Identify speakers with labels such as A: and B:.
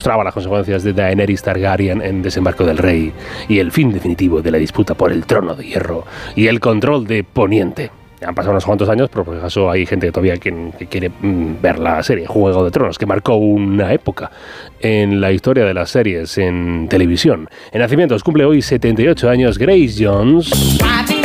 A: mostraba las consecuencias de Daenerys Targaryen en Desembarco del Rey y el fin definitivo de la disputa por el trono de hierro y el control de Poniente. Han pasado unos cuantos años, pero por caso hay gente que todavía que quiere ver la serie Juego de Tronos, que marcó una época en la historia de las series en televisión. En nacimientos cumple hoy 78 años Grace Jones.